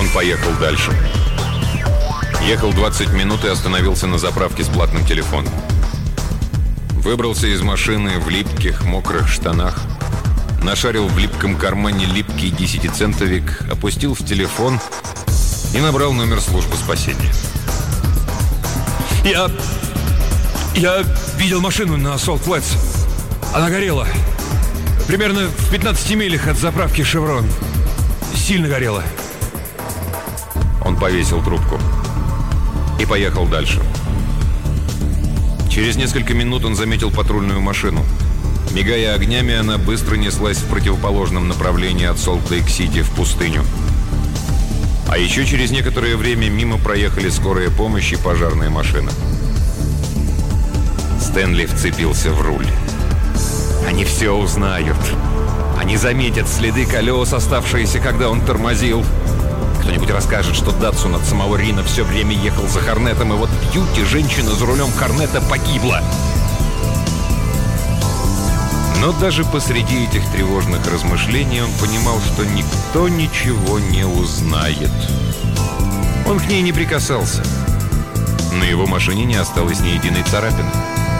Он поехал дальше. Ехал 20 минут и остановился на заправке с платным телефоном. Выбрался из машины в липких, мокрых штанах, нашарил в липком кармане липкий 10-центовик, опустил в телефон и набрал номер службы спасения. Я видел машину на Солт-Флетс. Она горела. Примерно в 15 милях от заправки «Шеврон». Сильно горела. Он повесил трубку и поехал дальше. Через несколько минут он заметил патрульную машину. Мигая огнями, она быстро неслась в противоположном направлении от Солт-Лейк-Сити в пустыню. А еще через некоторое время мимо проехали скорая помощь и пожарная машина. Стэнли вцепился в руль. Они все узнают. Они заметят следы колес, оставшиеся, когда он тормозил. Кто-нибудь расскажет, что Датсун от самого Рина все время ехал за Хорнетом, и вот Бьюти, женщина за рулем Хорнета, погибла. Но даже посреди этих тревожных размышлений он понимал, что никто ничего не узнает. Он к ней не прикасался. На его машине не осталось ни единой царапины.